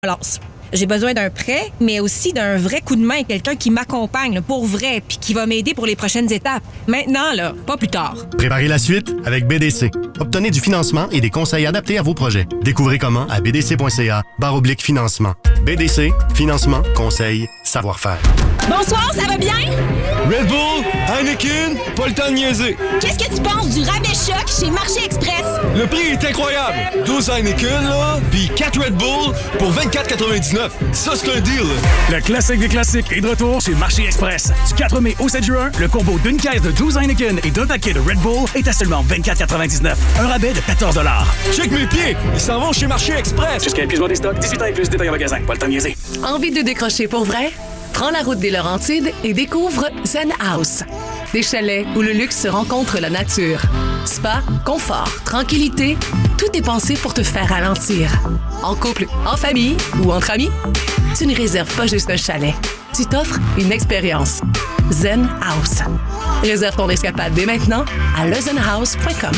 relance. J'ai besoin d'un prêt, mais aussi d'un vrai coup de main, quelqu'un qui m'accompagne là, pour vrai, puis qui va m'aider pour les prochaines étapes. Maintenant, là, pas plus tard. Préparez la suite avec BDC. Obtenez du financement et des conseils adaptés à vos projets. Découvrez comment à bdc.ca/financement. BDC, financement, conseils, savoir-faire. Bonsoir, ça va bien? Red Bull, Heineken, pas le temps de niaiser. Qu'est-ce que tu penses du rabais choc chez Marché Express? Le prix est incroyable. 12 Heineken, là, puis 4 Red Bull pour 24,99. Ça, c'est un deal. Le classique des classiques est de retour chez Marché Express. Du 4 mai au 7 juin, le combo d'une caisse de 12 Heineken et d'un paquet de Red Bull est à seulement 24,99. Un rabais de 14 $. Check mes pieds, ils s'en vont chez Marché Express. Jusqu'à épuisement des stocks, 18 ans et plus, détail en magasin. Pas le temps de niaiser. Envie de décrocher pour vrai? Prends la route des Laurentides et découvre Zen House. Des chalets où le luxe se rencontre la nature. Spa, confort, tranquillité, tout est pensé pour te faire ralentir. En couple, en famille ou entre amis, tu ne réserves pas juste un chalet. Tu t'offres une expérience. Zen House. Réserve ton escapade dès maintenant à lezenhouse.com.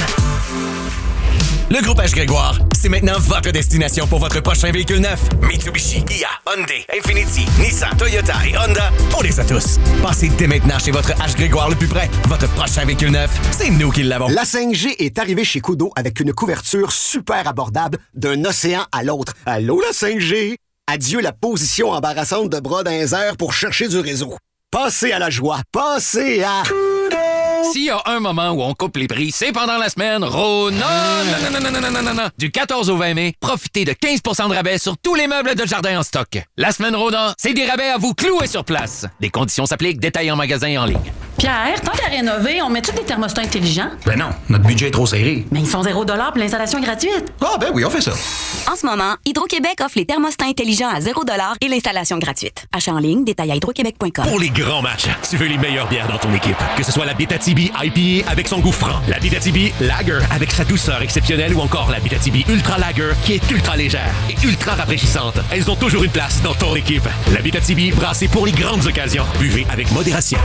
Le groupe H. Grégoire, c'est maintenant votre destination pour votre prochain véhicule neuf. Mitsubishi, Kia, Hyundai, Infiniti, Nissan, Toyota et Honda, on les a tous. Passez dès maintenant chez votre H. Grégoire le plus près. Votre prochain véhicule neuf, c'est nous qui l'avons. La 5G est arrivée chez Kudo avec une couverture super abordable d'un océan à l'autre. Allô, la 5G? Adieu la position embarrassante de bras dans les airs pour chercher du réseau. Passez à la joie. Passez à... S'il y a un moment où on coupe les prix, c'est pendant la semaine Rona. Non. Du 14 au 20 mai, profitez de 15 % de rabais sur tous les meubles de jardin en stock. La semaine Rona, c'est des rabais à vous clouer sur place. Des conditions s'appliquent, détails en magasin et en ligne. Pierre, tant qu'à rénover, on met-tu des thermostats intelligents? Ben non, notre budget est trop serré. Mais ils font 0 $ pour l'installation gratuite. Ah ben oui, on fait ça. En ce moment, Hydro-Québec offre les thermostats intelligents à 0 $ et l'installation gratuite. Achat en ligne, détail à hydroquebec.com. Pour les grands matchs, tu veux les meilleures bières dans ton équipe. Que ce soit la Bitazibi IPA avec son goût franc, la Bitazibi Lager avec sa douceur exceptionnelle ou encore la Bitazibi Ultra Lager qui est ultra légère et ultra rafraîchissante. Elles ont toujours une place dans ton équipe. La Bitazibi brassée pour les grandes occasions. Buvez avec modération.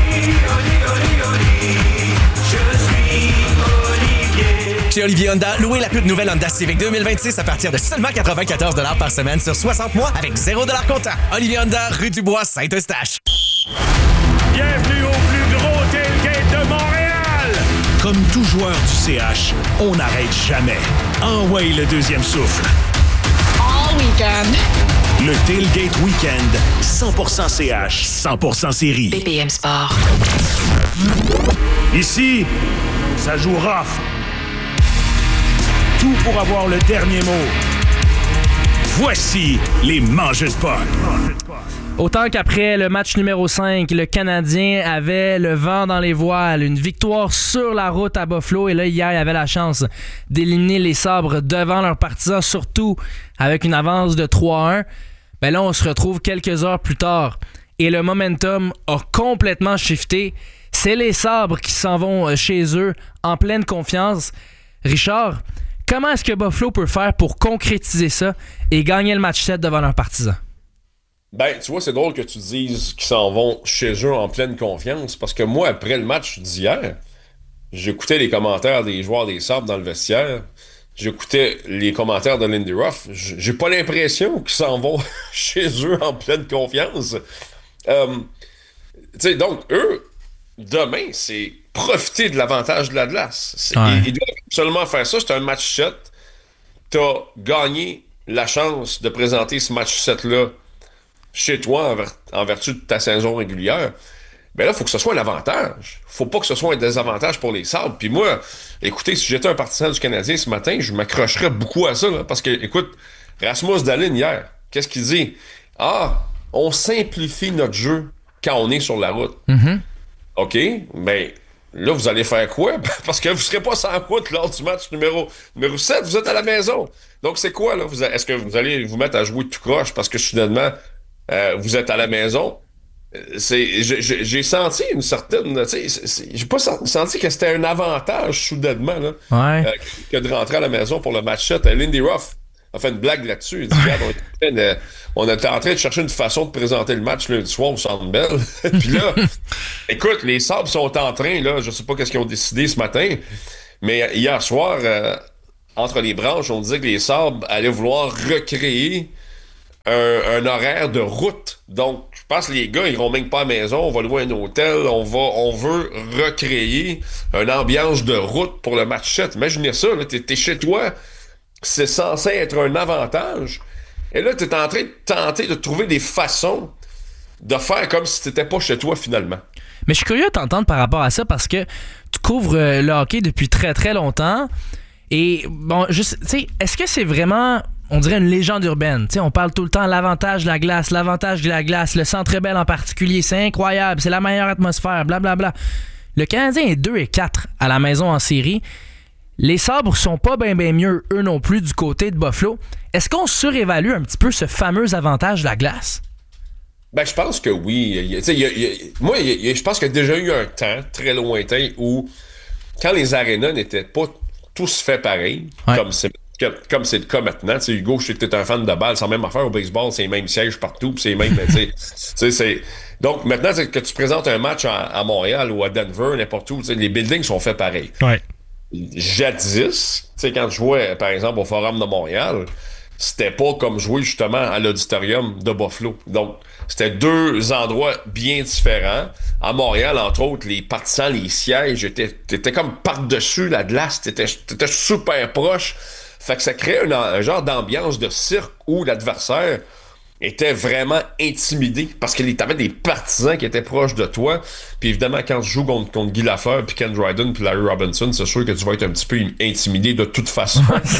Chez Olivier Honda, louez la toute nouvelle Honda Civic 2026 à partir de seulement 94 $ par semaine sur 60 mois avec 0 $ comptant. Olivier Honda, rue du Bois, Saint-Eustache. Bienvenue au plus gros tailgate de Montréal! Comme tout joueur du CH, on n'arrête jamais. Envoyez le deuxième souffle. All weekend. Le Tailgate Weekend, 100% CH, 100% série. BPM Sport. Ici, ça joue rough. Tout pour avoir le dernier mot. Voici les mangeux de puck. Autant qu'après le match numéro 5, le Canadien avait le vent dans les voiles, une victoire sur la route à Buffalo, et là hier il avait la chance d'éliminer les Sabres devant leurs partisans, surtout avec une avance de 3-1. Ben là on se retrouve quelques heures plus tard et le momentum a complètement shifté. C'est les Sabres qui s'en vont chez eux en pleine confiance. Richard, comment est-ce que Buffalo peut faire pour concrétiser ça et gagner le match 7 devant leurs partisans? Ben, tu vois, c'est drôle que tu dises qu'ils s'en vont chez eux en pleine confiance, parce que moi, après le match d'hier, j'écoutais les commentaires des joueurs des Sabres dans le vestiaire, j'écoutais les commentaires de Lindy Ruff, j'ai pas l'impression qu'ils s'en vont chez eux en pleine confiance. Tu sais, donc, eux, demain, c'est profiter de l'avantage de la glace. Ils doivent absolument faire ça, c'est un match 7. T'as gagné la chance de présenter ce match 7-là chez toi en vertu de ta saison régulière, ben là, il faut que ce soit un avantage. Faut pas que ce soit un désavantage pour les Sabres. Puis moi, écoutez, si j'étais un partisan du Canadien ce matin, je m'accrocherais beaucoup à ça, là, parce que, écoute, Rasmus Dahlin hier, qu'est-ce qu'il dit? On simplifie notre jeu quand on est sur la route. Mm-hmm. OK, ben là, vous allez faire quoi? Parce que vous serez pas sans route lors du match numéro 7, vous êtes à la maison. Donc, c'est quoi, là? Est-ce que vous allez vous mettre à jouer tout croche parce que soudainement, vous êtes à la maison? J'ai senti une certaine... J'ai pas senti que c'était un avantage, soudainement, là, que de rentrer à la maison pour le match 7. Lindy Ruff a fait une blague là-dessus. Il dit, regarde, on était en train de chercher une façon de présenter le match lundi soir au Centre Bell. Puis là, écoute, les Sabres sont en train, là, je sais pas qu'est-ce qu'ils ont décidé ce matin, mais hier soir, entre les branches, on disait que les Sabres allaient vouloir recréer un horaire de route. Donc, je pense que les gars, ils iront même pas à la maison, on va louer un hôtel, on veut recréer une ambiance de route pour le match 7. Imaginez ça, là, t'es chez toi, c'est censé être un avantage. Et là, t'es en train de tenter de trouver des façons de faire comme si t'étais pas chez toi, finalement. Mais je suis curieux de t'entendre par rapport à ça parce que tu couvres le hockey depuis très, très longtemps. Et bon, juste, tu sais, est-ce que c'est vraiment, on dirait, une légende urbaine? Tu sais, on parle tout le temps l'avantage de la glace, le Centre Bell en particulier, c'est incroyable, c'est la meilleure atmosphère, blablabla. Le Canadien est 2-4 à la maison en série. Les Sabres sont pas bien mieux, eux non plus, du côté de Buffalo. Est-ce qu'on surévalue un petit peu ce fameux avantage de la glace? Ben, je pense que oui. Je pense qu'il y a déjà eu un temps très lointain où, quand les arénas n'étaient pas tous faits pareil, comme c'est le cas maintenant. T'sais, Hugo, je sais que t'es un fan de balle, c'est la même affaire au baseball, c'est les mêmes sièges partout, pis c'est les mêmes. Donc maintenant, que tu présentes un match à Montréal ou à Denver, n'importe où, les buildings sont faits pareil. Ouais. Jadis, quand je jouais, par exemple, au Forum de Montréal, c'était pas comme jouer justement à l'auditorium de Buffalo. Donc, c'était deux endroits bien différents. À Montréal, entre autres, les partisans, les sièges, t'étais comme par-dessus la glace, t'étais super proche. Fait que ça créait un genre d'ambiance de cirque où l'adversaire était vraiment intimidé parce que t'avais des partisans qui étaient proches de toi. Puis évidemment, quand tu joues contre Guy Lafleur, puis Ken Dryden, puis Larry Robinson, c'est sûr que tu vas être un petit peu intimidé de toute façon.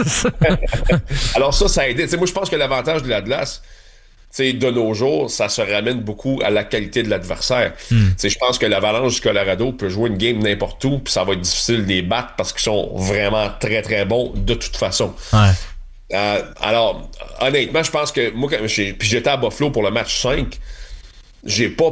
Alors ça a aidé. T'sais, moi, je pense que l'avantage de la glace, de nos jours, ça se ramène beaucoup à la qualité de l'adversaire. Je pense que l'Avalanche du Colorado peut jouer une game n'importe où, puis ça va être difficile de les battre parce qu'ils sont vraiment très, très bons de toute façon. Ouais. Alors, honnêtement, je pense que moi, puis j'étais à Buffalo pour le match 5, j'ai pas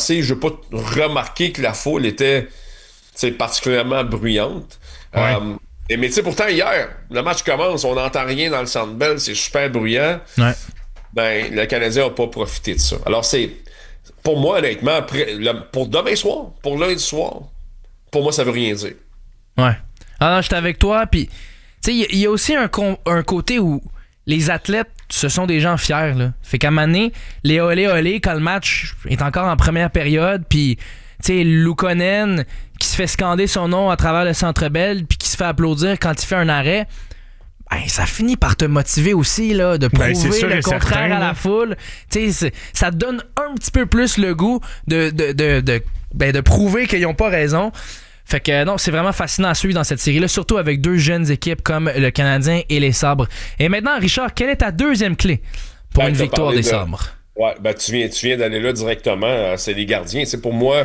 remarqué que la foule était particulièrement bruyante. Ouais. Mais tu sais, pourtant, hier, le match commence, on n'entend rien dans le Centre Bell, c'est super bruyant. Ouais. Ben, le Canadien n'a pas profité de ça. Alors, c'est, pour moi, honnêtement, pour demain soir, pour lundi soir, pour moi, ça veut rien dire. Ouais. Ah non, j'étais avec toi, puis, tu sais, il y a aussi un côté où les athlètes, ce sont des gens fiers, là. Fait qu'à un moment donné, les olé, quand le match est encore en première période, puis, tu sais, Luukkonen, qui se fait scander son nom à travers le Centre Bell, puis qui se fait applaudir quand il fait un arrêt, ben, ça finit par te motiver aussi là, de prouver le contraire à la foule. Ça te donne un petit peu plus le goût de prouver qu'ils n'ont pas raison. Fait que non, c'est vraiment fascinant à suivre dans cette série-là, surtout avec deux jeunes équipes comme le Canadien et les Sabres. Et maintenant, Richard, quelle est ta deuxième clé pour une victoire des Sabres? Ouais, ben, tu viens d'aller là directement. C'est les gardiens. C'est pour moi,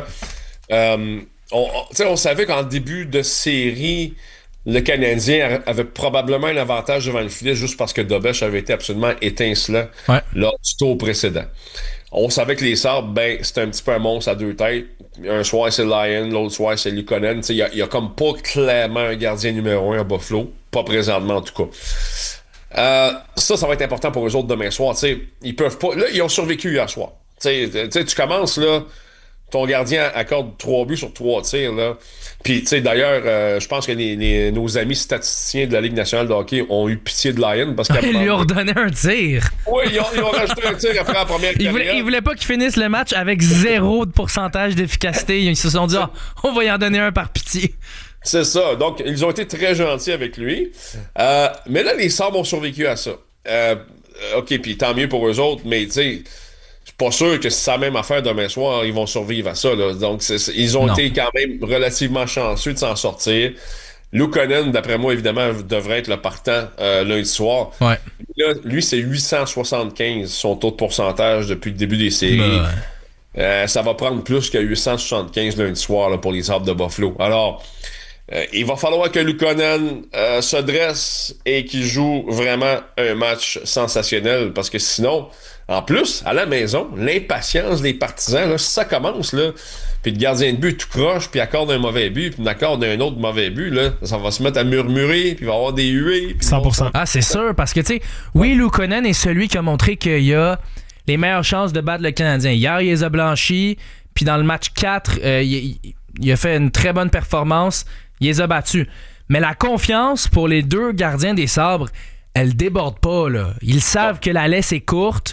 on savait qu'en début de série, le Canadien avait probablement un avantage devant le filet juste parce que Dobeš avait été absolument étincelant lors du tour précédent. On savait que les Sabres, ben, c'était un petit peu un monstre à deux têtes. Un soir, c'est Lyon, l'autre soir, c'est Luukkonen. Il y a comme pas clairement un gardien numéro 1 à Buffalo. Pas présentement, en tout cas. Ça va être important pour eux autres demain soir. Ils peuvent pas... Là, ils ont survécu hier soir. Tu commences, là... Ton gardien accorde 3 buts sur 3 tirs, là. Puis, tu sais, d'ailleurs, je pense que nos amis statisticiens de la Ligue nationale de hockey ont eu pitié de Lyon parce qu'ils lui ont redonné un tir. Oui, ils ont rajouté un tir après la première période. Ils voulaient pas qu'il finisse le match avec 0 de pourcentage d'efficacité. Ils se sont dit, on va y en donner un par pitié. C'est ça. Donc, ils ont été très gentils avec lui. Mais là, les Sabres ont survécu à ça. OK, puis tant mieux pour eux autres, mais tu sais... Pas sûr que c'est la même affaire demain soir, ils vont survivre à ça. Là. Donc, ils ont été quand même relativement chanceux de s'en sortir. Luukkonen, d'après moi, évidemment, devrait être le partant lundi soir. Ouais. Là, lui, c'est 875, son taux de pourcentage depuis le début des séries. Ça va prendre plus que 875 lundi soir là, pour les Sabres de Buffalo. Alors, il va falloir que Luukkonen se dresse et qu'il joue vraiment un match sensationnel parce que sinon... En plus, à la maison, l'impatience des partisans, là, si ça commence, là, puis le gardien de but tout croche, puis accorde un mauvais but, puis accorde un autre mauvais but, là, ça va se mettre à murmurer, puis il va y avoir des huées. 100%. Ah, c'est sûr, parce que, tu sais, oui, Luukkonen est celui qui a montré qu'il y a les meilleures chances de battre le Canadien. Hier, il les a blanchis, puis dans le match 4, il a fait une très bonne performance, il les a battus. Mais la confiance pour les deux gardiens des Sabres, elle déborde pas, là. Ils savent que la laisse est courte,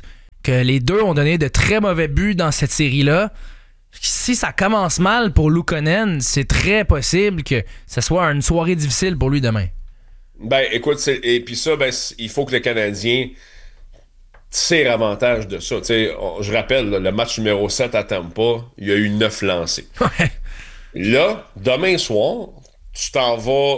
que les deux ont donné de très mauvais buts dans cette série-là. Si ça commence mal pour Luukkonen, c'est très possible que ce soit une soirée difficile pour lui demain. Ben, écoute, et puis ça, ben, il faut que le Canadien tire avantage de ça. Je rappelle, là, le match numéro 7 à Tampa, il y a eu 9 lancés. Là, demain soir, tu t'en vas...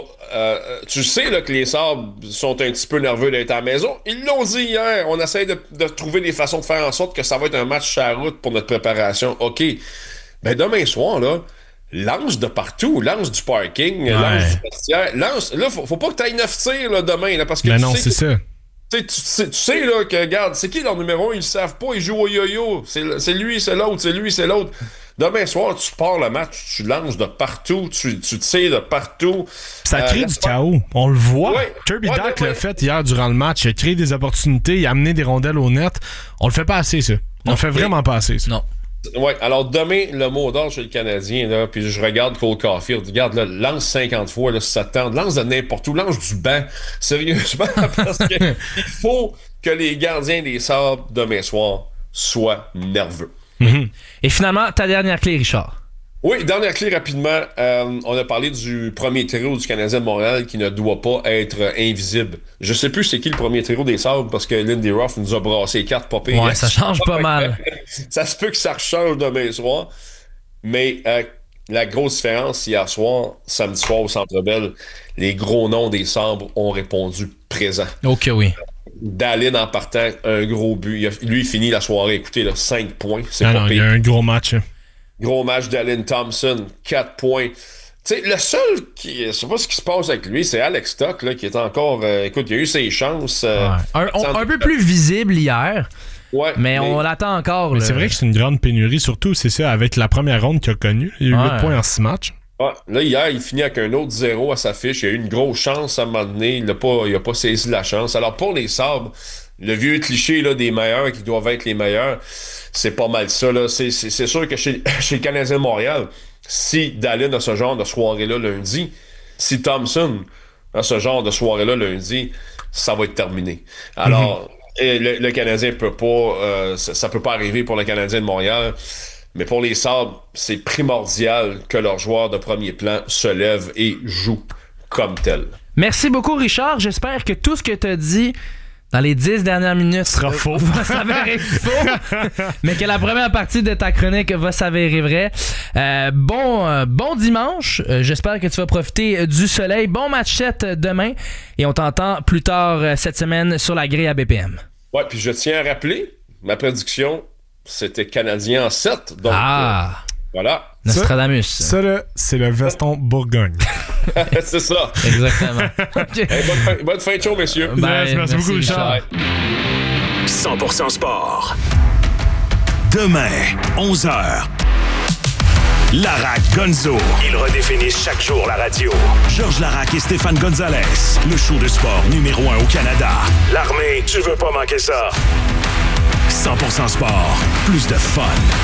tu sais là, que les Sabres sont un petit peu nerveux d'être à la maison. Ils l'ont dit hier. On essaie de trouver des façons de faire en sorte que ça va être un match à la route pour notre préparation. OK. Ben, demain soir, là, lance de partout. Lance du parking, lance du vestiaire. Lance... Là, faut pas que tu ailles 9 tirs là, demain. Là, parce que mais non, c'est ça. Tu sais là que, regarde, c'est qui leur numéro 1? Ils le savent pas, ils jouent au yo-yo. C'est lui, c'est l'autre, c'est lui, c'est l'autre. Demain soir, tu pars le match, tu lances de partout, tu tires de partout. Ça crée du chaos. On le voit. Kirby Dach l'a fait hier durant le match. Il a créé des opportunités, il a amené des rondelles au net. On le fait pas assez, ça. On le fait vraiment pas assez, ça. Non. Ouais, alors demain, le mot d'ordre chez le Canadien, là, puis je regarde Cole Caulfield, regarde, là, lance 50 fois, là, si ça tente, lance de n'importe où, lance du banc, sérieusement, parce qu'il faut que les gardiens des Sabres, demain soir, soient nerveux. Mm-hmm. Et finalement, ta dernière clé, Richard. Oui, dernière clé rapidement. On a parlé du premier trio du Canadien de Montréal qui ne doit pas être invisible. Je sais plus c'est qui le premier trio des Sabres parce que Lindy Ruff nous a brassé les cartes popées. Ouais, ça change pas mal. Ça se peut que ça rechange demain soir. Mais la grosse différence hier soir, samedi soir au Centre Bell, les gros noms des Sabres ont répondu présent. Ok, oui. Dallin en partant, un gros but. Lui, il finit la soirée, écoutez, là, 5 points. C'est pas il y a un gros match. Gros match d'Allen Thompson, 4 points. Tu sais, le seul qui... Je sais pas ce qui se passe avec lui, c'est Alex Stock, là, qui est encore... écoute, il a eu ses chances. Un peu plus visible hier. Ouais, mais on l'attend encore. Mais c'est vrai que c'est une grande pénurie, surtout, c'est ça, avec la première ronde qu'il a connue. Il y a eu 8 points en 6 matchs. Ouais. Là, hier, il finit avec un autre 0 à sa fiche. Il a eu une grosse chance à un moment donné. Il a pas saisi la chance. Alors, pour les Sabres, le vieux cliché là, des meilleurs qui doivent être les meilleurs, c'est pas mal ça. Là. C'est sûr que chez le Canadien de Montréal, si Dallin a ce genre de soirée-là lundi, si Thompson a ce genre de soirée-là lundi, ça va être terminé. Alors, le Canadien peut pas... ça peut pas arriver pour le Canadien de Montréal. Mais pour les Sabres, c'est primordial que leurs joueurs de premier plan se lèvent et jouent comme tel. Merci beaucoup, Richard. J'espère que tout ce que tu as dit dans les 10 dernières minutes sera faux. Va s'avérer faux, mais que la première partie de ta chronique va s'avérer vraie. Bon dimanche. J'espère que tu vas profiter du soleil. Bon match 7 demain. Et on t'entend plus tard cette semaine sur la grille à BPM. Ouais, puis je tiens à rappeler ma prédiction. C'était Canadien en 7. Donc, voilà. Nostradamus. Ça, là, c'est le veston Bourgogne. C'est ça. Exactement. Okay. Hey, bonne fin de show, messieurs. Merci beaucoup, Richard. 100% sport. Demain, 11h. Larac Gonzo. Ils redéfinissent chaque jour la radio. Georges Larac et Stéphane Gonzalez. Le show de sport numéro 1 au Canada. L'armée, tu veux pas manquer ça. 100% sport, plus de fun.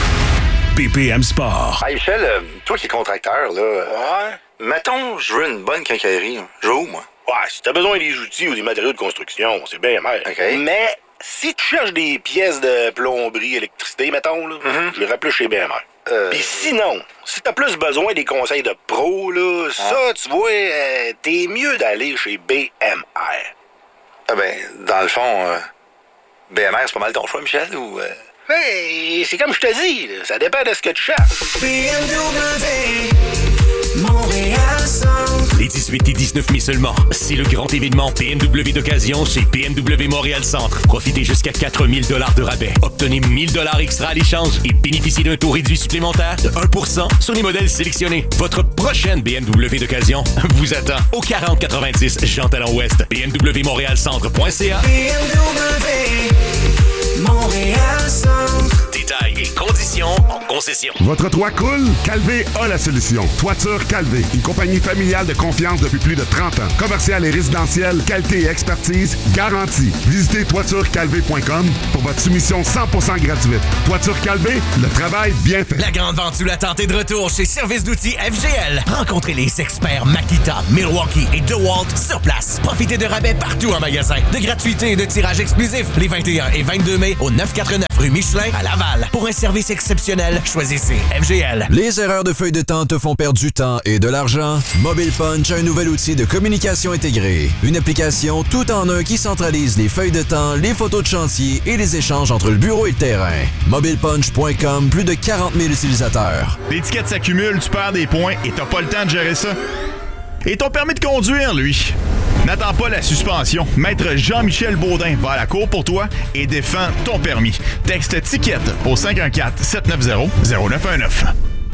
BPM Sport. Hey Michel, toi qui es contracteur, là, mettons, je veux une bonne quincaillerie. Je vais où, moi? Ouais, si t'as besoin des outils ou des matériaux de construction, c'est bien mal. OK. Mais si tu cherches des pièces de plomberie, électricité, mettons, là, je les plus chez BMR. Puis sinon, si t'as plus besoin des conseils de pro, là, ça, tu vois, t'es mieux d'aller chez BMR. Ah ben, dans le fond... BMR, c'est pas mal ton choix, Michel, ou... Mais c'est comme je te dis, là, ça dépend de ce que tu cherches. BMW, Montréal Centre. Les 18 et 19 mai seulement, c'est le grand événement BMW d'occasion chez BMW Montréal Centre. Profitez jusqu'à 4 000 $ de rabais. Obtenez 1 000 $ extra à l'échange et bénéficiez d'un taux réduit supplémentaire de 1% sur les modèles sélectionnés. Votre prochaine BMW d'occasion vous attend au 4090 Jean-Talon-Ouest. BMWMontréalCentre.ca. BMW Montréal Centre. Détails et conditions en concession. Votre toit coule? Calvé a la solution. Toiture Calvé, une compagnie familiale de confiance depuis plus de 30 ans. Commercial et résidentiel, qualité et expertise garantie. Visitez toiturecalvé.com pour votre soumission 100% gratuite. Toiture Calvé, le travail bien fait. La grande vente sous la tente est de retour chez Service d'outils FGL. Rencontrez les experts Makita, Milwaukee et DeWalt sur place. Profitez de rabais partout en magasin, de gratuité et de tirage exclusif les 21 et 22 mai au 949 rue Michelin à Laval. Pour un service exceptionnel, choisissez FGL. Les erreurs de feuille de temps te font perdre du temps et de l'argent? Mobile Punch a un nouvel outil de communication intégrée. Une application tout en un qui centralise les feuilles de temps, les photos de chantier et les échanges entre le bureau et le terrain. MobilePunch.com, plus de 40 000 utilisateurs. L'étiquette s'accumule, tu perds des points et t'as pas le temps de gérer ça. Et ton permis de conduire, lui? N'attends pas la suspension. Maître Jean-Michel Baudin va à la cour pour toi et défend ton permis. Texte TICKET au 514-790-0919.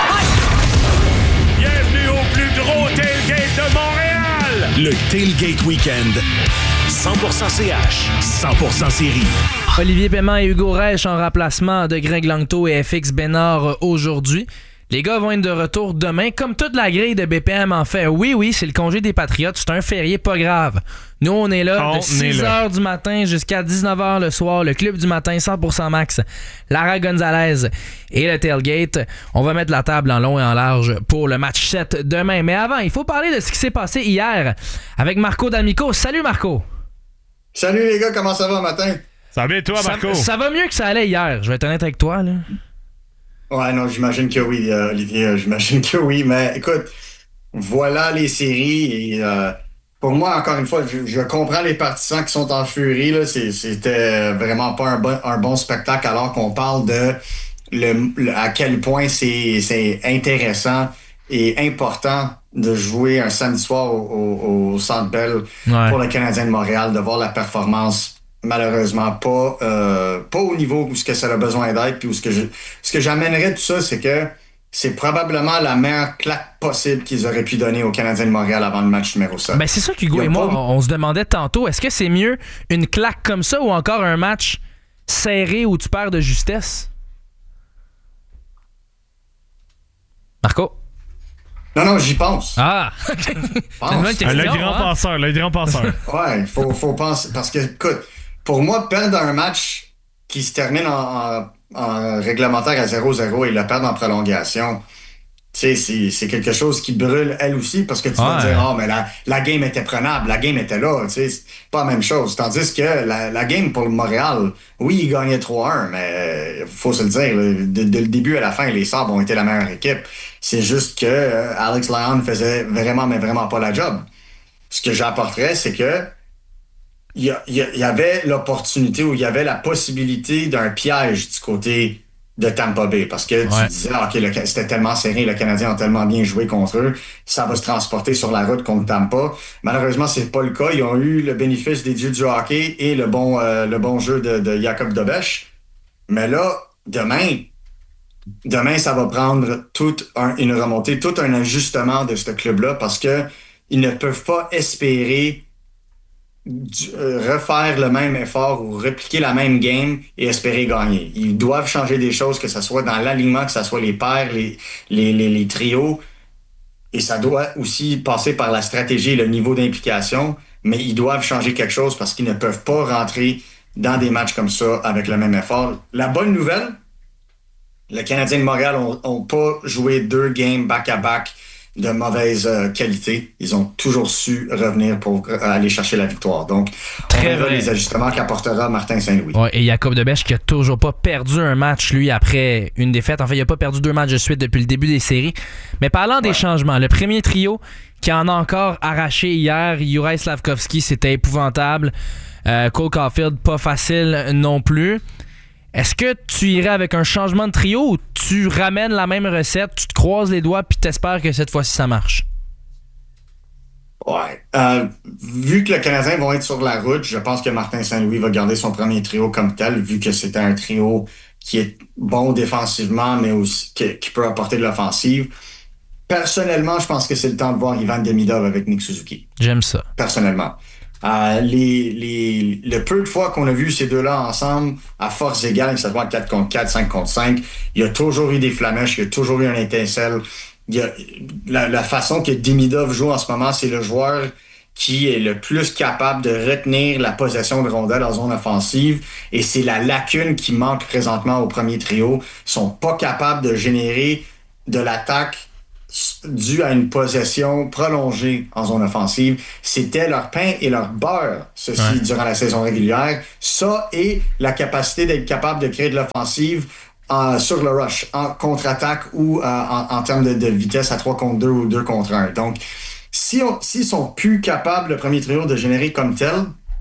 Bienvenue au plus gros tailgate de Montréal! Le Tailgate Weekend. 100% CH, 100% série. Olivier Paiement et Hugo Reich en remplacement de Greg Langto et FX Bénard aujourd'hui. Les gars vont être de retour demain, comme toute la grille de BPM en fait. Oui, c'est le congé des Patriotes, c'est un férié pas grave. Nous, on est là de 6h du matin jusqu'à 19h le soir, le club du matin 100% max, Lara Gonzalez et le Tailgate. On va mettre la table en long et en large pour le match 7 demain. Mais avant, il faut parler de ce qui s'est passé hier avec Marco D'Amico. Salut Marco! Salut les gars, comment ça va matin? Ça va bien toi, Marco? Ça va mieux que ça allait hier, je vais être honnête avec toi, là. Ouais, non, j'imagine que oui, Olivier, j'imagine que oui, mais écoute, voilà les séries et pour moi, encore une fois, je comprends les partisans qui sont en furie, là, c'était vraiment pas un bon spectacle alors qu'on parle de à quel point c'est intéressant et important de jouer un samedi soir au Centre Bell pour le Canadien de Montréal, de voir la performance malheureusement pas au niveau où ce que ça a besoin d'être. Puis ce que j'amènerais tout ça, c'est que c'est probablement la meilleure claque possible qu'ils auraient pu donner aux Canadiens de Montréal avant le match numéro 7. Ben c'est ça qu'Hugo et moi, on se demandait tantôt, est-ce que c'est mieux une claque comme ça ou encore un match serré où tu perds de justesse? Marco? Non, j'y pense. Ah! Le grand penseur. Ouais, faut penser. Parce que, écoute, pour moi, perdre un match qui se termine en réglementaire à 0-0 et le perdre en prolongation, tu sais, c'est quelque chose qui brûle elle aussi parce que tu vas te dire, mais la game était prenable, la game était là, tu sais, c'est pas la même chose. Tandis que la game pour le Montréal, oui, ils gagnaient 3-1, mais faut se le dire, de le début à la fin, les Sabres ont été la meilleure équipe. C'est juste que Alex Lyon faisait vraiment pas la job. Ce que j'apporterais, c'est que il y avait l'opportunité ou il y avait la possibilité d'un piège du côté de Tampa Bay. Parce que tu disais, OK, c'était tellement serré, le Canadien a tellement bien joué contre eux, ça va se transporter sur la route contre Tampa. Malheureusement, c'est pas le cas. Ils ont eu le bénéfice des dieux du hockey et le bon jeu de Jacob Dobeš. Mais là, demain, ça va prendre toute une remontée, tout un ajustement de ce club-là parce que ils ne peuvent pas espérer refaire le même effort ou répliquer la même game et espérer gagner. Ils doivent changer des choses, que ce soit dans l'alignement, que ce soit les paires, les trios. Et ça doit aussi passer par la stratégie et le niveau d'implication, mais ils doivent changer quelque chose parce qu'ils ne peuvent pas rentrer dans des matchs comme ça avec le même effort. La bonne nouvelle, le Canadien de Montréal ont pas joué 2 games back-à-back de mauvaise qualité. Ils ont toujours su revenir pour aller chercher la victoire. Donc, on verra les ajustements qu'apportera Martin Saint-Louis. Ouais, et Jacob Dobeš qui a toujours pas perdu un match, lui, après une défaite. En fait, il a pas perdu 2 matchs de suite depuis le début des séries. Mais parlant des changements, le premier trio qui en a encore arraché hier, Juraj Slafkovský, c'était épouvantable. Cole Caulfield, pas facile non plus. Est-ce que tu irais avec un changement de trio ou tu ramènes la même recette, tu te croises les doigts puis t'espères que cette fois-ci ça marche? Ouais. Vu que les Canadiens vont être sur la route, je pense que Martin Saint-Louis va garder son premier trio comme tel, vu que c'était un trio qui est bon défensivement, mais aussi qui peut apporter de l'offensive. Personnellement, je pense que c'est le temps de voir Ivan Demidov avec Nick Suzuki. J'aime ça. Personnellement. Le peu de fois qu'on a vu ces deux-là ensemble, à force égale, que ce soit 4 contre 4, 5 contre 5, il y a toujours eu des flamèches, il y a toujours eu un étincelle. La façon que Demidov joue en ce moment, c'est le joueur qui est le plus capable de retenir la possession de rondelle en zone offensive, et c'est la lacune qui manque présentement au premier trio. Ils sont pas capables de générer de l'attaque dû à une possession prolongée en zone offensive. C'était leur pain et leur beurre, ceci, durant la saison régulière. Ça et la capacité d'être capable de créer de l'offensive sur le rush, en contre-attaque ou en termes de vitesse à 3 contre 2 ou 2 contre 1. Donc, s'ils sont plus capables, le premier trio, de générer comme tel,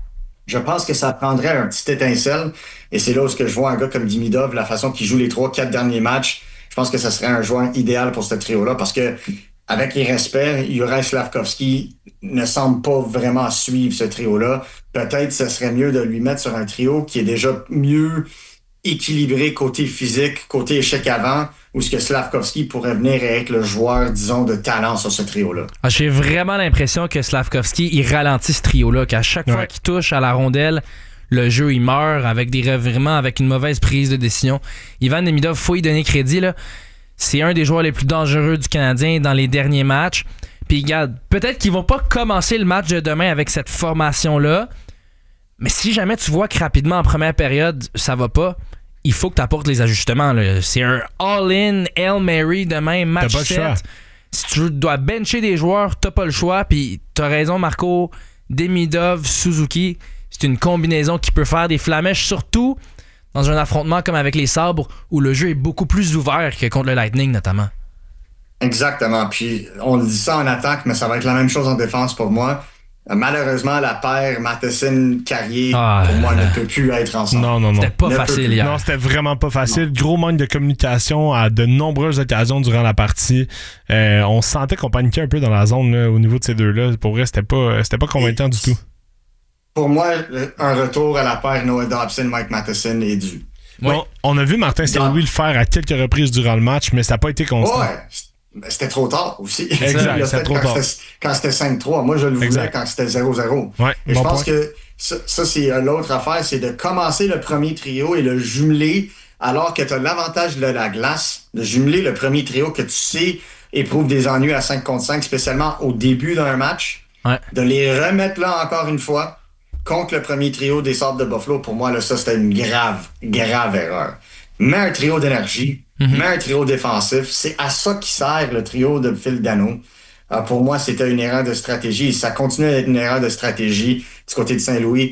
je pense que ça prendrait un petit étincelle. Et c'est là où je vois un gars comme Demidov, la façon qu'il joue les 3-4 derniers matchs. Je pense que ça serait un joueur idéal pour ce trio-là parce que, avec les respects, Juraj Slafkovský ne semble pas vraiment suivre ce trio-là. Peut-être ce serait mieux de lui mettre sur un trio qui est déjà mieux équilibré côté physique, côté échec avant, où ce que Slafkovský pourrait venir et être le joueur, disons, de talent sur ce trio-là. J'ai vraiment l'impression que Slafkovský, il ralentit ce trio-là, qu'à chaque fois qu'il touche à la rondelle, le jeu, il meurt avec des revirements, avec une mauvaise prise de décision. Ivan Demidov, faut y donner crédit, là. C'est un des joueurs les plus dangereux du Canadien dans les derniers matchs. Puis, regarde, peut-être qu'ils vont pas commencer le match de demain avec cette formation-là, mais si jamais tu vois que rapidement, en première période, ça va pas, il faut que tu apportes les ajustements, là. C'est un all-in, Hail Mary demain, match 7. Si tu dois bencher des joueurs, t'as pas le choix. Puis, t'as raison, Marco, Demidov, Suzuki, c'est une combinaison qui peut faire des flamèches, surtout dans un affrontement comme avec les Sabres, où le jeu est beaucoup plus ouvert que contre le Lightning, notamment. Exactement. Puis, on dit ça en attaque, mais ça va être la même chose en défense pour moi. Malheureusement, la paire Matheson-Carrier, pour moi, ne peut plus être ensemble. Non. C'était pas facile hier. Non, c'était vraiment pas facile. Gros manque de communication à de nombreuses occasions durant la partie. On sentait qu'on paniquait un peu dans la zone là, au niveau de ces deux-là. Pour vrai, c'était pas convaincant du tout. Pour moi, un retour à la paire Noah Dobson-Mike Matheson est dû. Bon, on a vu Martin Saint-Louis le faire à quelques reprises durant le match, mais ça n'a pas été constant. Ouais. C'était trop tard aussi. Exact, c'était trop tard. Quand c'était 5-3, moi je le voulais quand c'était 0-0. Ouais, et je pense que ça c'est l'autre affaire, c'est de commencer le premier trio et le jumeler alors que tu as l'avantage de la glace, de jumeler le premier trio que tu sais éprouve des ennuis à 5 contre 5, spécialement au début d'un match, de les remettre là encore une fois contre le premier trio des Sabres de Buffalo. Pour moi, là, ça c'était une grave erreur. Mets un trio d'énergie, mets un trio défensif. C'est à ça qui sert le trio de Phil Danault. Pour moi, c'était une erreur de stratégie. Et ça continue à être une erreur de stratégie du côté de Saint-Louis.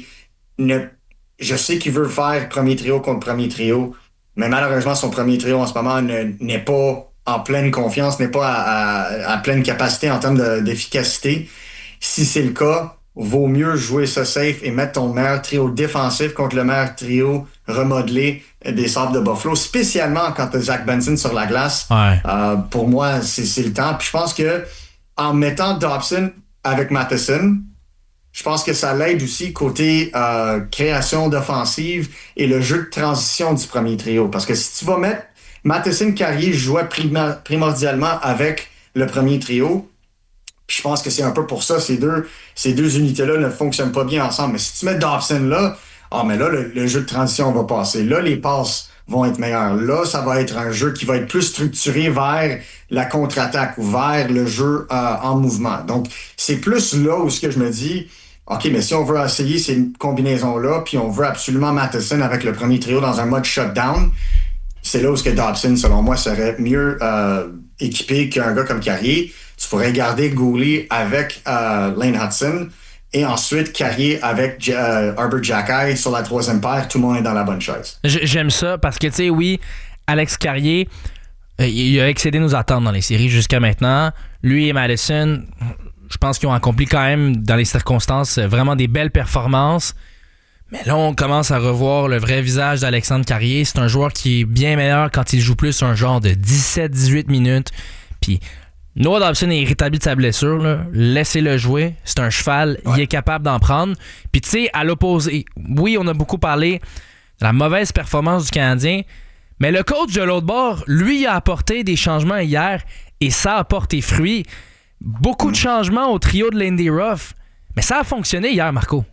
Je sais qu'il veut faire premier trio contre premier trio, mais malheureusement, son premier trio en ce moment n'est pas en pleine confiance, n'est pas à pleine capacité en termes d'efficacité. Si c'est le cas, vaut mieux jouer ça safe et mettre ton meilleur trio défensif contre le meilleur trio remodelé des Sabres de Buffalo, spécialement quand tu as Zach Benson sur la glace. Pour moi, c'est le temps. Puis je pense que en mettant Dobson avec Matheson, je pense que ça l'aide aussi côté création d'offensive et le jeu de transition du premier trio. Parce que si tu vas mettre Matheson-Carrier jouait primordialement avec le premier trio, puis je pense que c'est un peu pour ça ces deux unités-là ne fonctionnent pas bien ensemble. Mais si tu mets Dobson là, mais là, le jeu de transition va passer. Là, les passes vont être meilleures. Là, ça va être un jeu qui va être plus structuré vers la contre-attaque ou vers le jeu en mouvement. Donc, c'est plus là où ce que je me dis, OK, mais si on veut essayer ces combinaisons-là, puis on veut absolument Matheson avec le premier trio dans un mode shutdown, c'est là où ce que Dobson, selon moi, serait mieux équipé qu'un gars comme Carrier. Tu pourrais garder Goulet avec Lane Hudson et ensuite Carrier avec Arbor Xhekaj sur la troisième paire. Tout le monde est dans la bonne chaise. J'aime ça parce que, tu sais, oui, Alex Carrier, il a excédé nos attentes dans les séries jusqu'à maintenant. Lui et Madison, je pense qu'ils ont accompli quand même, dans les circonstances, vraiment des belles performances. Mais là, on commence à revoir le vrai visage d'Alexandre Carrier. C'est un joueur qui est bien meilleur quand il joue plus un genre de 17-18 minutes. Puis Noah Dobson est rétabli de sa blessure. Là. Laissez-le jouer. C'est un cheval. Il est capable d'en prendre. Puis tu sais, à l'opposé, oui, on a beaucoup parlé de la mauvaise performance du Canadien, mais le coach de l'autre bord, lui, il a apporté des changements hier et ça a porté fruit. Beaucoup de changements au trio de Lindy Ruff. Mais ça a fonctionné hier, Marco.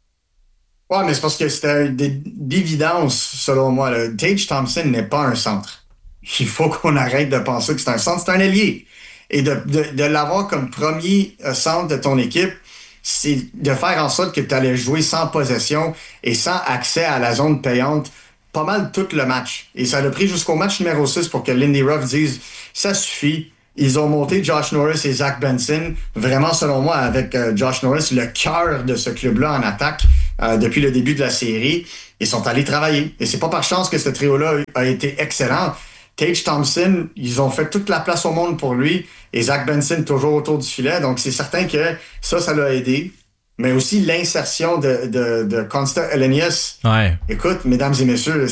Ouais, mais c'est parce que c'était d'évidence, selon moi. Là. Tage Thompson n'est pas un centre. Il faut qu'on arrête de penser que c'est un centre, c'est un ailier. Et de l'avoir comme premier centre de ton équipe, c'est de faire en sorte que tu allais jouer sans possession et sans accès à la zone payante pas mal tout le match. Et ça l'a pris jusqu'au match numéro 6 pour que Lindy Ruff dise « Ça suffit, Ils ont monté Josh Norris et Zach Benson. Vraiment, selon moi, avec Josh Norris, le cœur de ce club-là en attaque depuis le début de la série. Ils sont allés travailler. Et c'est pas par chance que ce trio-là a été excellent. Tage Thompson, ils ont fait toute la place au monde pour lui. Et Zach Benson, toujours autour du filet. Donc, c'est certain que ça l'a aidé. Mais aussi l'insertion de Konsta Helenius. Ouais. Écoute, mesdames et messieurs,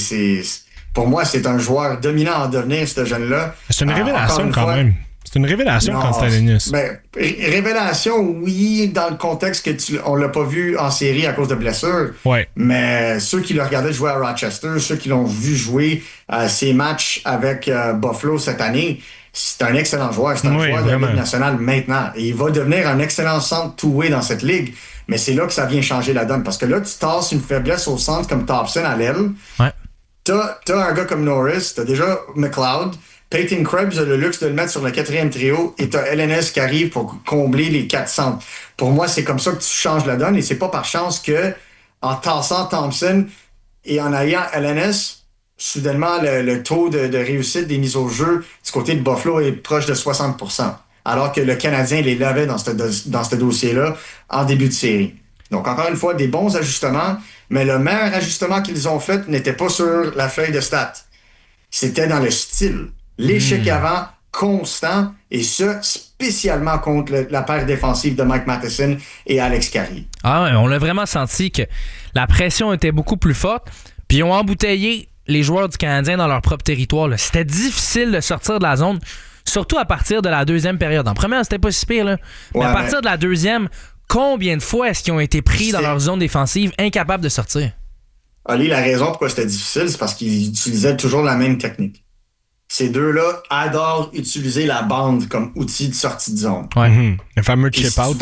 pour moi, c'est un joueur dominant en devenir, ce jeune-là. C'est une révélation quand même. C'est une révélation, Konsta Helenius. Ben, révélation, oui, dans le contexte que on l'a pas vu en série à cause de blessures. Ouais. Mais ceux qui le regardaient jouer à Rochester, ceux qui l'ont vu jouer ses matchs avec Buffalo cette année, c'est un excellent joueur. C'est un joueur de la Ligue nationale maintenant. Et il va devenir un excellent centre two-way dans cette ligue. Mais c'est là que ça vient changer la donne. Parce que là, tu tasses une faiblesse au centre comme Thompson à l'aile. Ouais. T'as un gars comme Norris, t'as déjà McLeod. Peyton Krebs a le luxe de le mettre sur le 4e trio et t'as LNS qui arrive pour combler les 4 centres. Pour moi, c'est comme ça que tu changes la donne et c'est pas par chance que en tassant Thompson et en ayant LNS, soudainement, le taux de réussite des mises au jeu du côté de Buffalo est proche de 60%. Alors que le Canadien les lavait dans ce dossier-là en début de série. Donc, encore une fois, des bons ajustements, mais le meilleur ajustement qu'ils ont fait n'était pas sur la feuille de stats. C'était dans le style. L'échec avant, constant, et ce, spécialement contre la paire défensive de Mike Matheson et Alex Carey. Ah ouais, on a vraiment senti que la pression était beaucoup plus forte, puis ils ont embouteillé les joueurs du Canadien dans leur propre territoire. Là. C'était difficile de sortir de la zone, surtout à partir de la deuxième période. En première, c'était pas si pire, là. Mais à partir de la deuxième, combien de fois est-ce qu'ils ont été pris dans leur zone défensive, incapables de sortir? Ali, la raison pourquoi c'était difficile, c'est parce qu'ils utilisaient toujours la même technique. Ces deux-là adorent utiliser la bande comme outil de sortie de zone. Ouais. Le fameux chip-out.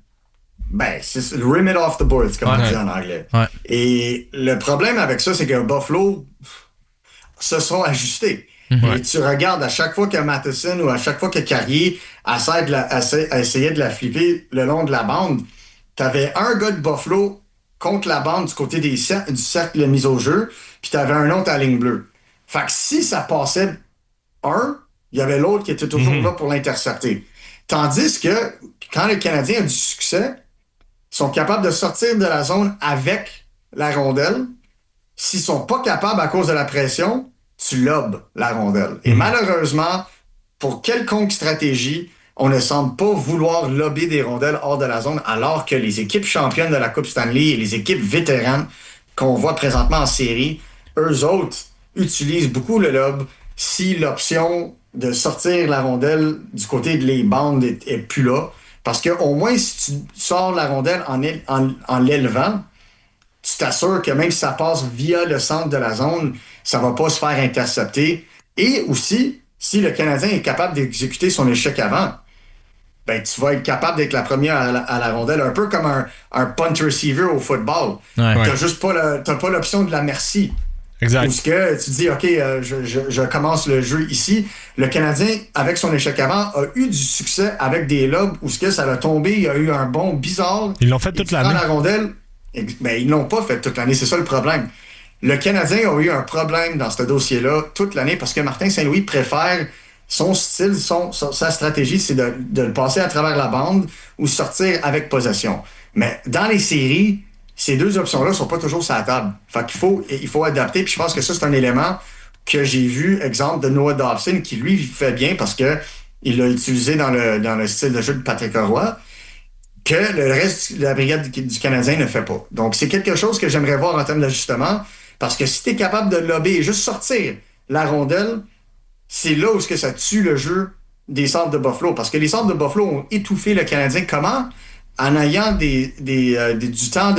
C'est le rim it off the boards, comme on dit en anglais. Ouais. Et le problème avec ça, c'est que Buffalo se sont ajustés. Et tu regardes à chaque fois que Matheson ou à chaque fois que Carrier essayait de la flipper le long de la bande, t'avais un gars de Buffalo contre la bande du côté du cercle de mise au jeu, puis t'avais un autre à ligne bleue. Fait que si ça passait il y avait l'autre qui était toujours là pour l'intercepter. Tandis que quand le Canadien a du succès, ils sont capables de sortir de la zone avec la rondelle. S'ils sont pas capables à cause de la pression, tu lobes la rondelle. Et malheureusement, pour quelconque stratégie, on ne semble pas vouloir lober des rondelles hors de la zone, alors que les équipes championnes de la Coupe Stanley et les équipes vétéranes qu'on voit présentement en série, eux autres utilisent beaucoup le lob si l'option de sortir la rondelle du côté de les bandes est plus là. Parce que au moins, si tu sors la rondelle en l'élevant, tu t'assures que même si ça passe via le centre de la zone, ça va pas se faire intercepter. Et aussi, si le Canadien est capable d'exécuter son échec avant, ben tu vas être capable d'être la première à la rondelle, un peu comme un punt receiver au football. T'as juste pas l'option de la merci. Exact. Où ce que tu dis, OK, je commence le jeu ici. Le Canadien, avec son échec avant, a eu du succès avec des lobes où ce que ça l'a tombé, il y a eu un bond bizarre. Ils l'ont fait toute l'année. La rondelle, mais ils l'ont pas fait toute l'année, c'est ça le problème. Le Canadien a eu un problème dans ce dossier-là toute l'année parce que Martin Saint-Louis préfère son style, sa stratégie, c'est de le passer à travers la bande ou sortir avec possession. Mais dans les séries, ces deux options-là sont pas toujours sur la table. Fait qu'il faut adapter. Puis je pense que ça, c'est un élément que j'ai vu, exemple de Noah Dobson, qui lui fait bien parce que il l'a utilisé dans le style de jeu de Patrick Roy, que le reste de la brigade du Canadien ne fait pas. Donc, c'est quelque chose que j'aimerais voir en termes d'ajustement, parce que si tu es capable de lober et juste sortir la rondelle, c'est là où que ça tue le jeu des centres de Buffalo. Parce que les centres de Buffalo ont étouffé le Canadien. Comment? En ayant du temps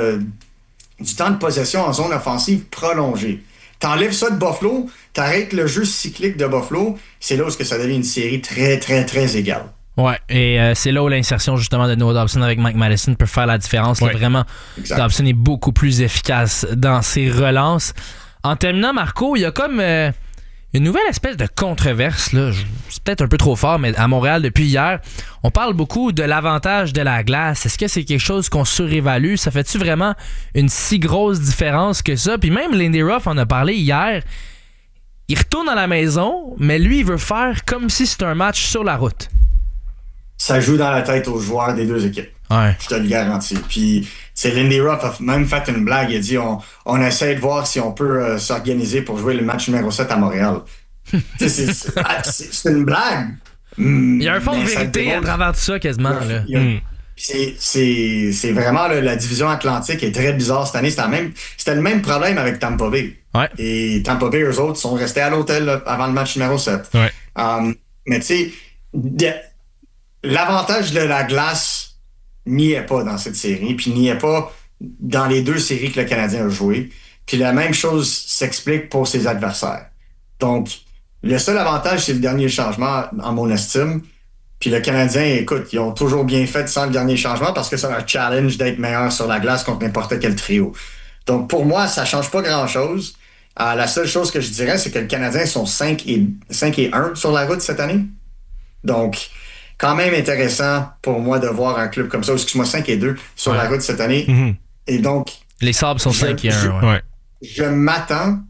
de possession en zone offensive prolongée. T'enlèves ça de Buffalo, t'arrêtes le jeu cyclique de Buffalo, c'est là où ça devient une série très, très, très égale. Ouais, et c'est là où l'insertion justement de Noah Dobson avec Mike Matheson peut faire la différence. Là, vraiment, Dobson est beaucoup plus efficace dans ses relances. En terminant, Marco, il y a comme une nouvelle espèce de controverse, là. C'est peut-être un peu trop fort, mais à Montréal, depuis hier, on parle beaucoup de l'avantage de la glace. Est-ce que c'est quelque chose qu'on surévalue? Ça fait-tu vraiment une si grosse différence que ça? Puis même Lindy Ruff en a parlé hier. il retourne à la maison, mais lui, il veut faire comme si c'était un match sur la route. Ça joue dans la tête aux joueurs des deux équipes. Ouais. Je te le garantis. Puis, Lindy Ruff a même fait une blague. Il a dit on essaie de voir si on peut s'organiser pour jouer le match numéro 7 à Montréal. C'est une blague. Il y a un fond de vérité à travers tout ça, quasiment. Là. C'est vraiment la division atlantique est très bizarre cette année. C'était le même problème avec Tampa Bay. Ouais. Et Tampa Bay, eux autres, sont restés à l'hôtel là, avant le match numéro 7. Ouais. Mais tu sais, l'avantage de la glace n'y est pas dans cette série, puis n'y est pas dans les deux séries que le Canadien a jouées. Puis la même chose s'explique pour ses adversaires. Donc, le seul avantage, c'est le dernier changement, en mon estime. Puis le Canadien, écoute, ils ont toujours bien fait sans le dernier changement parce que c'est un challenge d'être meilleur sur la glace contre n'importe quel trio. Donc, pour moi, ça change pas grand-chose. La seule chose que je dirais, c'est que le Canadien sont 5-1 sur la route cette année. Donc, quand même intéressant pour moi de voir un club comme ça, excuse-moi, 5-2 sur la route cette année. Mm-hmm. Et donc... Les Sabres sont 5-1. Ouais. Je m'attends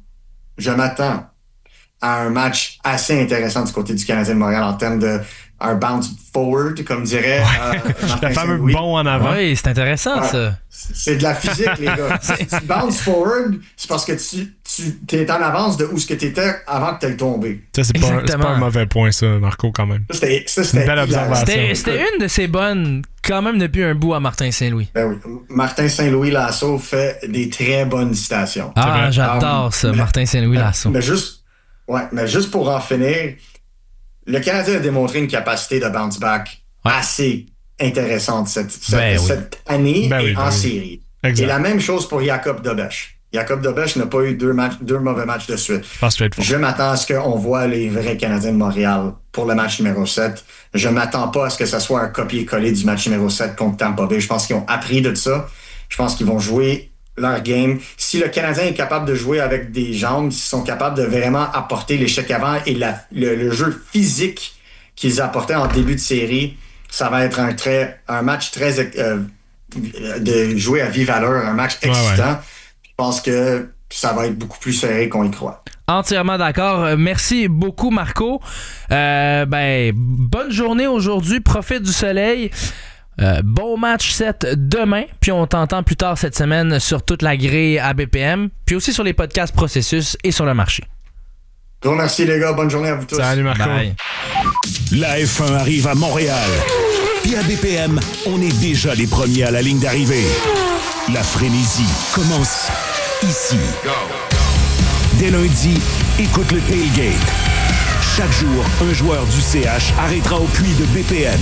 à un match assez intéressant du côté du Canadien de Montréal en termes de un bounce forward, comme dirait le fameux bond en avant. Oui, c'est intéressant, ça. C'est de la physique, les gars. Si tu bounce forward, c'est parce que tu es en avance de où ce que tu étais avant que tu aies tombé. Ça, c'est pas un mauvais point, ça, Marco, quand même. C'était une belle observation. C'était une de ces bonnes, quand même, depuis un bout à Martin Saint-Louis. Ben oui. Martin Saint-Louis Lasso fait des très bonnes citations. Ah, j'adore ça, Martin Saint-Louis Lasso. Mais juste pour en finir, le Canadien a démontré une capacité de bounce back assez intéressante cette année en série. Exact. Et la même chose pour Jacob Dobeš. Jacob Dobeš n'a pas eu deux mauvais matchs de suite. Je m'attends à ce qu'on voit les vrais Canadiens de Montréal pour le match numéro 7. Je m'attends pas à ce que ça soit un copier-coller du match numéro 7 contre Tampa Bay. Je pense qu'ils ont appris de ça. Je pense qu'ils vont jouer leur game. Si le Canadien est capable de jouer avec des jambes, s'ils sont capables de vraiment apporter l'échec avant et le jeu physique qu'ils apportaient en début de série, ça va être un match très de jouer à vive valeur, un match excitant. Ouais. Je pense que ça va être beaucoup plus serré qu'on y croit. Entièrement d'accord. Merci beaucoup, Marco. Bonne journée aujourd'hui. Profite du soleil. Bon match 7 demain, puis on t'entend plus tard cette semaine sur toute la grille à BPM, puis aussi sur les podcasts Processus et sur le marché. Gros merci les gars, bonne journée à vous tous. Salut Marco. Bye. La F1 arrive à Montréal. Puis à BPM, on est déjà les premiers à la ligne d'arrivée. La frénésie commence ici. Go. Dès lundi, écoute le tailgate. Chaque jour, un joueur du CH arrêtera au puits de BPM.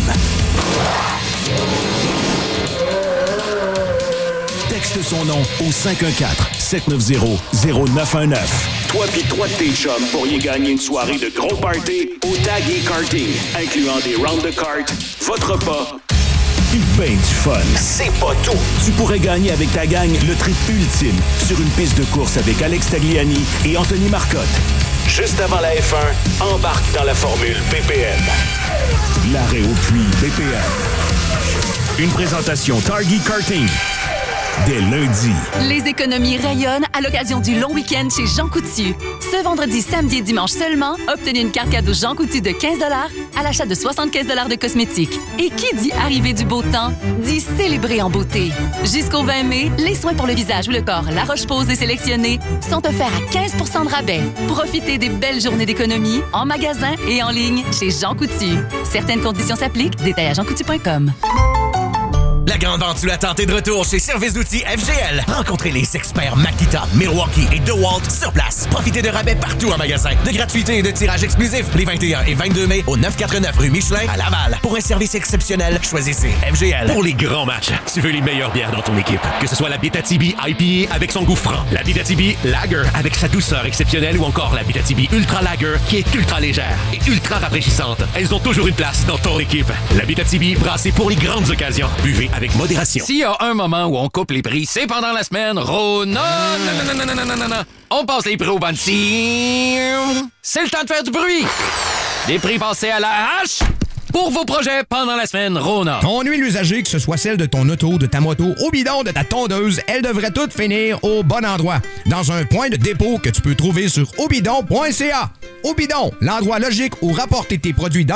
Texte son nom au 514-790-0919. Toi pis 3 de tes chums pourriez gagner une soirée de gros party au Tag et Karting, incluant des rounds de cartes, votre repas, pis ben du fun. C'est pas tout! Tu pourrais gagner avec ta gang le trip ultime sur une piste de course avec Alex Tagliani et Anthony Marcotte. Juste avant la F1, embarque dans la formule BPM. L'arrêt au puits BPM. Une présentation Target Karting. Dès lundi. Les économies rayonnent à l'occasion du long week-end chez Jean Coutu. Ce vendredi, samedi et dimanche seulement, obtenez une carte cadeau Jean Coutu de 15 à l'achat de 75 de cosmétiques. Et qui dit arrivée du beau temps, dit célébrer en beauté. Jusqu'au 20 mai, les soins pour le visage ou le corps La Roche-Posay sélectionnés sont offerts à 15 % de rabais. Profitez des belles journées d'économie en magasin et en ligne chez Jean Coutu. Certaines conditions s'appliquent. Détails à jeancoutu.com. La grande vente sous la tente est de retour chez Service d'outils FGL. Rencontrez les experts Makita, Milwaukee et DeWalt sur place. Profitez de rabais partout en magasin, de gratuité et de tirages exclusifs les 21 et 22 mai au 949 rue Michelin à Laval. Pour un service exceptionnel, choisissez FGL. Pour les grands matchs, tu veux les meilleures bières dans ton équipe. Que ce soit la Abitibi IPA avec son goût franc, la Abitibi Lager avec sa douceur exceptionnelle ou encore la Abitibi Ultra Lager qui est ultra légère et ultra rafraîchissante. Elles ont toujours une place dans ton équipe. La Abitibi brassée pour les grandes occasions. Buvez avec modération. S'il y a un moment où on coupe les prix, c'est pendant la semaine Rona. On passe les prix au bandit. C'est le temps de faire du bruit. Les prix passés à la hache. Pour vos projets pendant la semaine, Rona. Ton huile usagée, que ce soit celle de ton auto, de ta moto, au bidon, de ta tondeuse, elle devrait toutes finir au bon endroit. Dans un point de dépôt que tu peux trouver sur obidon.ca. Obidon, l'endroit logique où rapporter tes produits dans